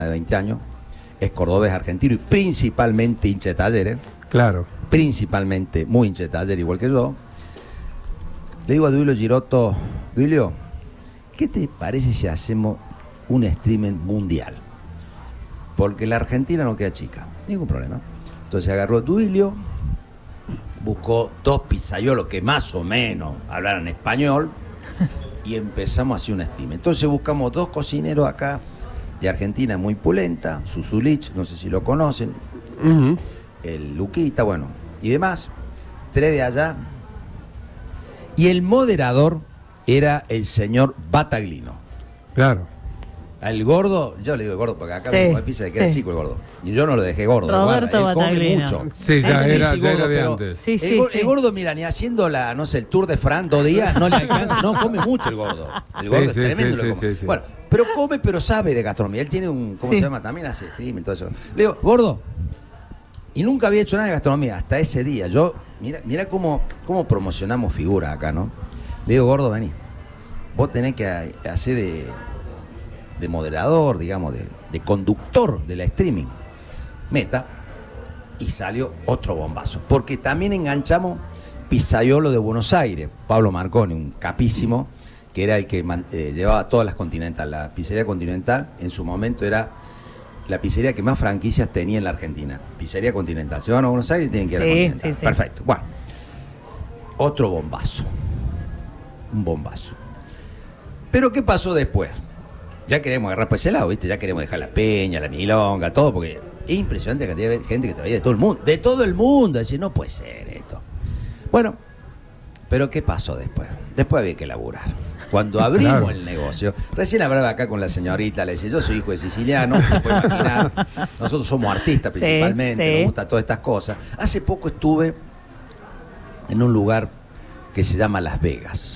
de 20 años, es cordobés argentino y principalmente hincha de Talleres. Claro. Principalmente muy hincha de Talleres, igual que yo. Le digo a Duilio Girotto, Duilio, ¿qué te parece si hacemos un streaming mundial? Porque la Argentina no queda chica, ningún problema. Entonces agarró Duilio, buscó 2 pizzaiolos que más o menos hablaran español y empezamos a hacer un streaming. Entonces buscamos 2 cocineros acá de Argentina muy pulenta, Susulich, no sé si lo conocen, el Luquita, bueno, y demás, 3 de allá. Y el moderador era el señor Bataglino. Claro. Al gordo, yo le digo gordo porque acá Sí, me pisa de que era chico el gordo. Y yo no lo dejé gordo. Roberto Él come Bataglino. mucho. Sí, ya Él era, dice gordo, de pero antes. Sí, el gordo, mira, ni haciendo no sé, el Tour de France 2 días, no le alcanza, no come mucho el gordo. El gordo es tremendo lo come. Sí. Bueno, pero come, pero sabe de gastronomía. Él tiene un, ¿cómo se llama? También hace streaming, todo eso. Le digo, gordo, y nunca había hecho nada de gastronomía hasta ese día. Yo, mira cómo promocionamos figuras acá, ¿no? Le digo, gordo, vení. Vos tenés que hacer de moderador, digamos, de conductor de la streaming. Meta. Y salió otro bombazo. Porque también enganchamos pizzaiolo de Buenos Aires, Pablo Marconi, un capísimo, que era el que llevaba todas las Continental. La pizzería Continental en su momento era la pizzería que más franquicias tenía en la Argentina. Pizzería Continental. Se van a Buenos Aires y tienen que ir a la Continental. Sí. Perfecto. Bueno, otro bombazo. Un bombazo. Pero ¿qué pasó después? Ya queremos agarrar por ese lado, ¿viste? Ya queremos dejar la peña, la milonga, todo, porque es impresionante la cantidad de gente que te veía de todo el mundo. De todo el mundo. Decir, no puede ser esto. Bueno, pero ¿qué pasó después? Después había que laburar. Cuando abrimos el negocio, recién hablaba acá con la señorita, le decía, yo soy hijo de siciliano, se puede imaginar, nosotros somos artistas principalmente, nos gustan todas estas cosas. Hace poco estuve en un lugar que se llama Las Vegas.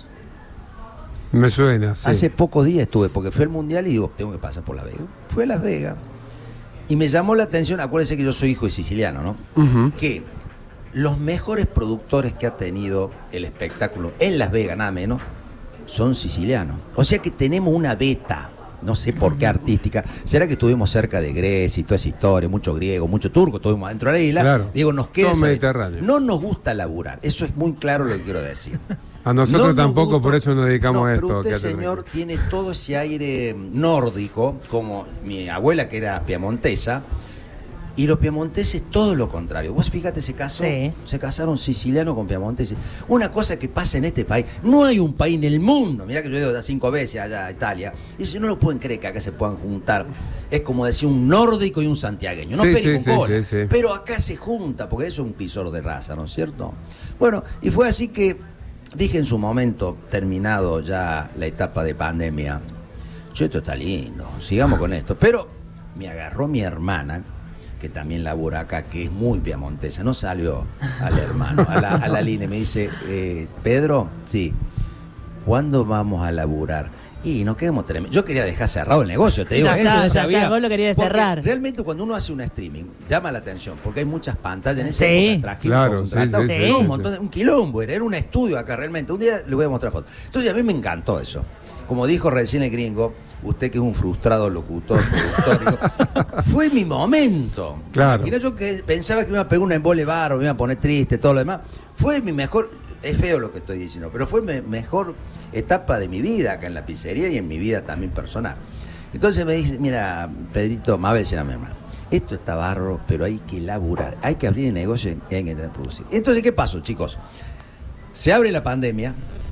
Me suena, sí. Hace pocos días estuve, porque fue el mundial y digo, tengo que pasar por Las Vegas. Fue a Las Vegas y me llamó la atención, acuérdense que yo soy hijo de siciliano, ¿no? Que los mejores productores que ha tenido el espectáculo en Las Vegas, nada menos, son sicilianos. O sea que tenemos una beta, no sé por qué artística. ¿Será que estuvimos cerca de Grecia y toda esa historia? Mucho griego, mucho turco, estuvimos adentro de la isla. Claro. Digo, nos queda todo Mediterráneo. No nos gusta laburar, eso es muy claro lo que quiero decir. A nosotros No tampoco, gusta, por eso nos dedicamos a esto. Pero usted, señor, tiene todo ese aire nórdico, como mi abuela que era piamontesa, y los piamonteses todo lo contrario. Vos fíjate, se casaron sicilianos con piamonteses. Una cosa que pasa en este país, no hay un país en el mundo, mirá que yo he ido ya 5 veces allá a Italia, y si no lo pueden creer que acá se puedan juntar. Es como decir un nórdico y un santiagueño, no peli con cola. Pero acá se junta, porque eso es un pisor de raza, ¿no es cierto? Bueno, y fue así que dije en su momento, terminado ya la etapa de pandemia, esto está lindo, sigamos con esto. Pero me agarró mi hermana, que también labura acá, que es muy piamontesa, no salió al hermano, a la línea, me dice, Pedro, sí, ¿cuándo vamos a laburar? Y nos quedamos tremendos. Yo quería dejar cerrado el negocio, te digo, vos lo querías cerrar. Realmente cuando uno hace un streaming, llama la atención, porque hay muchas pantallas en ese época, trajimos un montón un quilombo, era un estudio acá realmente. Un día le voy a mostrar fotos. Entonces a mí me encantó eso. Como dijo recién el gringo, usted que es un frustrado locutor, productor, fue mi momento. Claro. Imagina, yo que pensaba que me iba a pegar un embole barro, me iba a poner triste, todo lo demás. Fue mi mejor, es feo lo que estoy diciendo, pero fue mi mejor etapa de mi vida acá en la pizzería y en mi vida también personal. Entonces me dice, mira, Pedrito, Mabel se llama mi hermano, esto está barro, pero hay que laburar, hay que abrir el negocio y hay que producir. Entonces, ¿qué pasó, chicos? Se abre la pandemia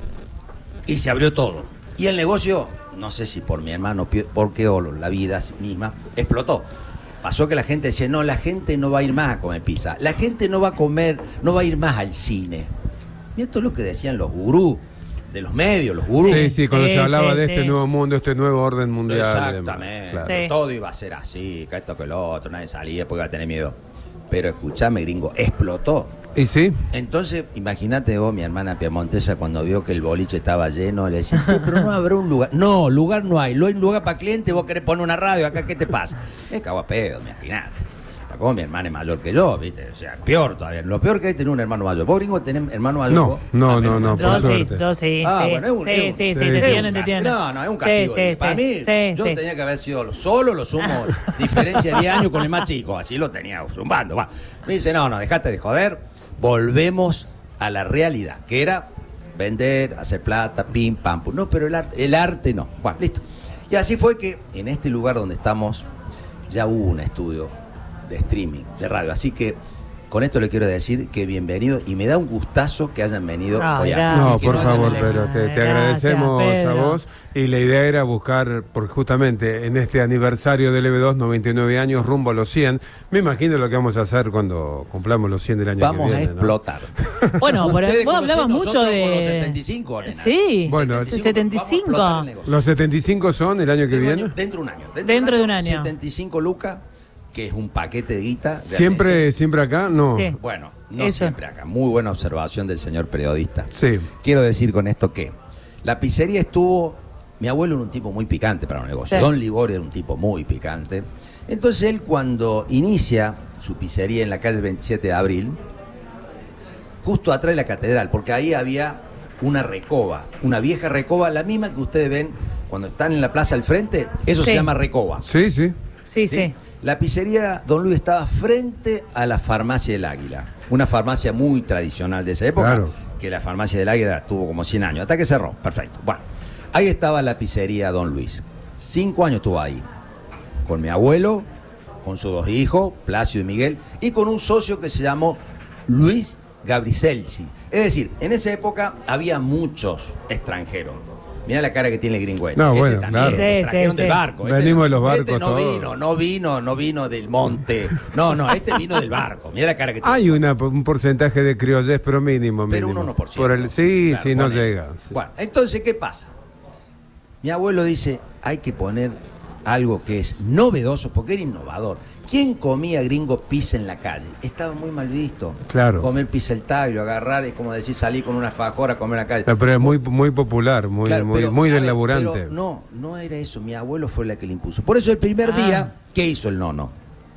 y se abrió todo. Y el negocio, no sé si por mi hermano, porque o la vida misma, explotó. Pasó que la gente decía, no, la gente no va a ir más a comer pizza, la gente no va a comer, no va a ir más al cine. Y esto es lo que decían los gurús de los medios, los gurús. Sí, cuando se hablaba de este nuevo mundo, este nuevo orden mundial. Exactamente, claro. Todo iba a ser así, que esto que lo otro, nadie salía porque iba a tener miedo. Pero escuchame, gringo, explotó. ¿Y sí? Entonces, imagínate vos, mi hermana piamontesa, cuando vio que el boliche estaba lleno, le decía, che, pero no habrá un lugar. No, lugar no hay. Lo hay un lugar para clientes, vos querés poner una radio acá, ¿qué te pasa? Es cago a pedo, imagínate. como mi hermana es mayor que yo, ¿viste? O sea, peor todavía. Lo peor que hay es tener un hermano mayor. ¿Vos, gringo, tenés hermano mayor? No, por suerte. Yo sí. Bueno, sí, te tienen. No, es un castigo. Para mí, yo tenía que haber sido solo, lo sumo, diferencia de 10 años con el más chico. Así lo tenía zumbando. Va. Me dice, no, dejate de joder. Volvemos a la realidad, que era vender, hacer plata, pim, pam, pum. No, pero el arte no. Bueno, listo. Y así fue que en este lugar donde estamos ya hubo un estudio de streaming, de radio. Así que con esto le quiero decir que bienvenido y me da un gustazo que hayan venido hoy acá. No, por favor, pero te agradecemos Pedro. A vos. Y la idea era buscar, porque justamente en este aniversario del EB2, 99 años, rumbo a los 100, me imagino lo que vamos a hacer cuando cumplamos los 100 del año que viene. Vamos a explotar. ¿No? Bueno, vos hablabas mucho de... Los 75, nena. Sí, bueno, 75. ¿Los 75 son el año que viene? Dentro de un año. Dentro de un año. 75 lucas, que es un paquete de guita. ¿Siempre acá? No. Sí. Bueno, no siempre acá. Muy buena observación del señor periodista. Sí. Quiero decir con esto que la pizzería estuvo... Mi abuelo era un tipo muy picante para un negocio. Sí. Don Liborio era un tipo muy picante. Entonces él, cuando inicia su pizzería en la calle 27 de abril, justo atrás de la catedral, porque ahí había una recoba, una vieja recoba, la misma que ustedes ven cuando están en la plaza al frente, eso se llama recoba. Sí. La pizzería Don Luis estaba frente a la farmacia del Águila, una farmacia muy tradicional de esa época, que la farmacia del Águila tuvo como 100 años, hasta que cerró, perfecto. Bueno, ahí estaba la pizzería Don Luis, 5 años estuvo ahí, con mi abuelo, con sus 2 hijos, Plácido y Miguel, y con un socio que se llamó Luis Gabricelci. Es decir, en esa época había muchos extranjeros. Mirá la cara que tiene el gringo. No, bueno, también, claro. Trajeron del barco. Venimos de los barcos no vino del monte. No, este vino del barco. Mirá la cara que tiene. Hay un porcentaje de criollés, pero mínimo. Pero un 1%. Claro, no llega. Sí. Bueno, entonces, ¿qué pasa? Mi abuelo dice, hay que poner algo que es novedoso, porque era innovador. ¿Quién comía, gringo, pizza en la calle? Estaba muy mal visto. Claro. Comer pizza el taglio, agarrar, es como decir, salir con una fajora a comer en la calle. No, pero es muy popular, muy del laburante. Pero no era eso. Mi abuelo fue la que le impuso. Por eso el primer día, ¿qué hizo el nono?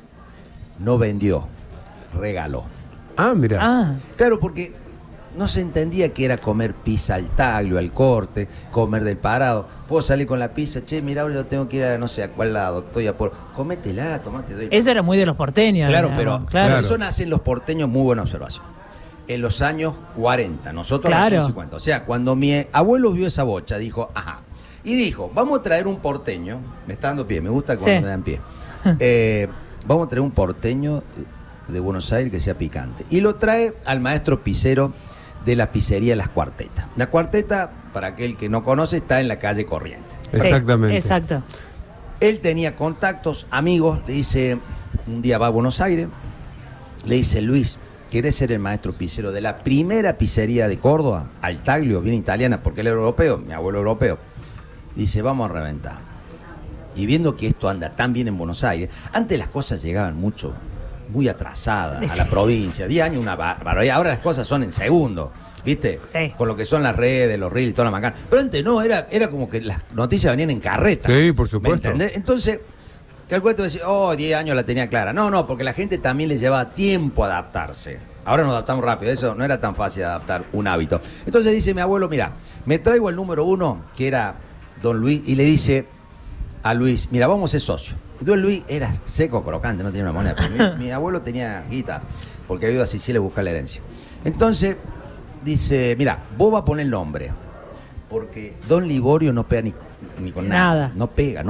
No vendió, regaló. Mira. Claro, porque no se entendía que era comer pizza al taglio, al corte, comer del parado. Puedo salir con la pizza, che, mira, ahora yo tengo que ir a no sé a cuál lado, estoy a por... Cométela, tomate, doy. Eso era muy de los porteños. Claro, pero eso nace en los porteños, muy buena observación. En los años 40, nosotros en los años 50. O sea, cuando mi abuelo vio esa bocha, dijo, ajá. Y dijo, vamos a traer un porteño, me está dando pie, me gusta cuando me dan pie. Vamos a traer un porteño de Buenos Aires que sea picante. Y lo trae al maestro pizzero de la pizzería Las Cuartetas. La Cuarteta, para aquel que no conoce, está en la calle Corrientes. Exactamente. Exacto. Él tenía contactos, amigos, le dice, un día va a Buenos Aires, le dice, Luis, ¿querés ser el maestro pizzero de la primera pizzería de Córdoba? Al taglio, bien italiana, porque él era europeo, mi abuelo europeo. Dice, vamos a reventar. Y viendo que esto anda tan bien en Buenos Aires, antes las cosas llegaban muy atrasadas a la provincia. 10 años una barbaridad. Ahora las cosas son en segundo, ¿viste? Sí. Con lo que son las redes, los reels y toda la macana. Pero antes no, era como que las noticias venían en carreta. Sí, por supuesto. ¿Me entendés? Entonces, calculate decir, 10 años la tenía clara. No, porque la gente también le llevaba tiempo a adaptarse. Ahora nos adaptamos rápido, eso no era tan fácil de adaptar un hábito. Entonces dice mi abuelo, mira, me traigo el número 1, que era Don Luis, y le dice a Luis, mira, vamos a ser socios. Don Luis era seco, crocante, no tenía una moneda. Pero mi abuelo tenía guita, porque había ido a Sicilia a buscar la herencia. Entonces, dice, mira, vos vas a poner el nombre, porque Don Liborio no pega ni con nada. No pega.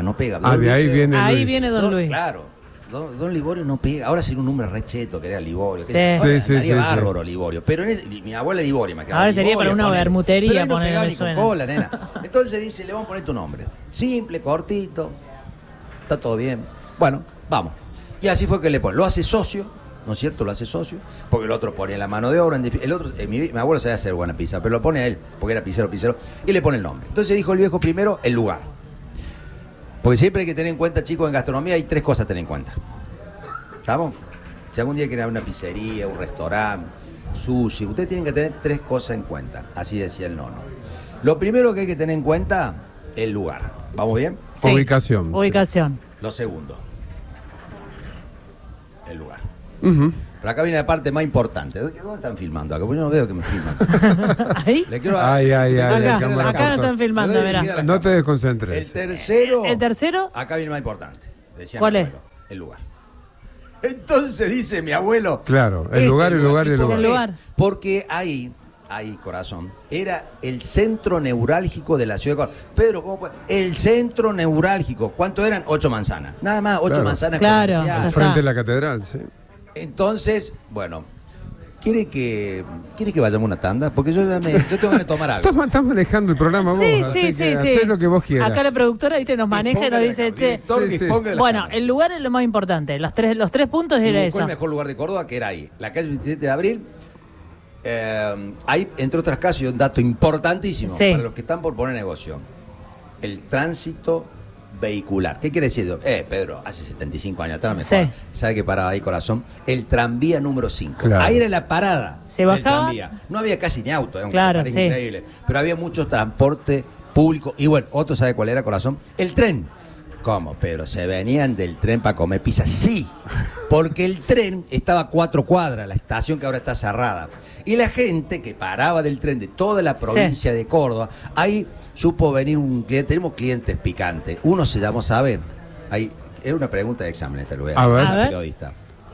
De ahí viene Luis. Ahí viene Don Luis. Claro. Don Liborio no pega. Ahora sería un nombre recheto, que era Liborio. Sí. Bárbaro Liborio. Pero mi abuela Liborio me quedaba. Ahora sería para una bermutería. Pero no pegaba ni con cola, nena. Entonces dice, le vamos a poner tu nombre. Simple, cortito. Está todo bien. Bueno, vamos. Y así fue que le pone. Lo hace socio, ¿no es cierto? Lo hace socio, porque el otro pone la mano de obra. El otro, mi abuelo sabía hacer buena pizza, pero lo pone a él, porque era pizzero, y le pone el nombre. Entonces dijo el viejo primero, el lugar. Porque siempre hay que tener en cuenta, chicos, en gastronomía hay 3 cosas a tener en cuenta. ¿Sabes? Si algún día quieren abrir una pizzería, un restaurante, sushi, ustedes tienen que tener 3 cosas en cuenta. Así decía el nono. Lo primero que hay que tener en cuenta, el lugar. ¿Vamos bien? Sí. Ubicación. Ubicación. Lo segundo, el lugar. Ujú. Pero acá viene la parte más importante. ¿Dónde están filmando acá? Porque yo no veo que me filman. ¿Ahí? Le quiero Ay, Acá no están filmando, Le doy mirá. dirigir a la No te cámara. desconcentres. El tercero. ¿El tercero? Acá viene lo más importante. Decía ¿Cuál mi es? abuelo, el lugar. Entonces dice mi abuelo. Claro, el lugar, el lugar, ¿Y el por lugar. qué? El lugar. Porque ahí, corazón, era el centro neurálgico de la ciudad de Córdoba. Pedro, ¿cómo puede? El centro neurálgico. ¿Cuánto eran? 8 manzanas. Nada más, 8 Claro. manzanas Claro, comerciales. ya Frente está. a la catedral, sí. Entonces, bueno, ¿quiere que vayamos a una tanda? Porque yo tengo que tomar algo. Estás manejando el programa Sí, vos, sí, así sí, que sí. hacés lo que vos quieras. Acá la productora, viste, nos maneja y nos dice, che. Sí, sí. Bueno, el lugar es lo más importante. Los tres puntos era Buscó eso. el mejor lugar de Córdoba, que era ahí, la calle 27 de abril. Hay, entre otras cosas, y un dato importantísimo Sí. para los que están por poner negocio: el tránsito vehicular. ¿Qué quiere decir? Pedro, hace 75 años atrás, mejor. Sí. ¿Sabe qué paraba ahí, corazón? El tranvía número 5. Claro. Ahí era la parada Se del bajaba. tranvía. No había casi ni auto, era un Claro, lugar sí. increíble. Pero había mucho transporte público. Y bueno, otro sabe cuál era, corazón. El tren. ¿Cómo, Pedro? ¿Se venían del tren para comer pizza? Sí, porque el tren estaba a 4 cuadras, la estación que ahora está cerrada. Y la gente que paraba del tren de toda la provincia de Córdoba, ahí supo venir un cliente. Tenemos clientes picantes. Uno se llamó, ¿sabe? Ahí, era una pregunta de examen, esta lo voy a A hacer, ver. una A ver. periodista.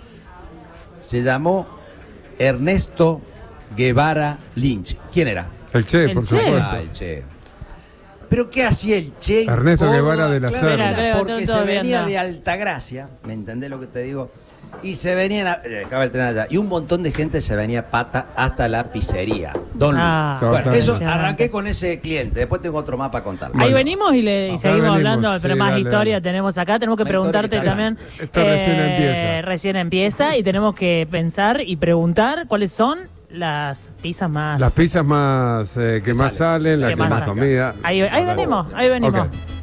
Se llamó Ernesto Guevara Lynch. ¿Quién era? El Che, El por Che. supuesto. Ah, el Che. ¿Pero qué hacía el Che? en Ernesto Córdoba? Guevara de la Claro, Serna. era Claro, porque todo se bien, venía no. de Altagracia, ¿me entendés lo que te digo? Y se venían, dejaba el tren allá, y un montón de gente se venía pata hasta la pizzería. Don Luis. Ah, Bueno, totalmente. eso arranqué con ese cliente, después tengo otro más para contar. Ahí venimos y Ya seguimos venimos, hablando, pero sí, más dale, historia dale. tenemos acá. Tenemos que Una historia preguntarte que también. Esto recién empieza. Recién empieza y tenemos que pensar y preguntar cuáles son las pizzas más. Las pizzas más que más salen, las que que más más sacan. comida. Ahí venimos, ahí venimos. Ok.